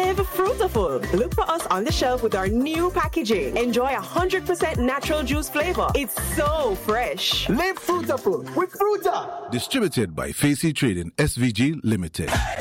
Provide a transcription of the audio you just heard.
Live Fruitful. Look for us on the shelf with our new packaging. Enjoy 100% natural juice flavor. It's so fresh. Live Fruitful with Fruta. Distributed by Facey Trading SVG Limited.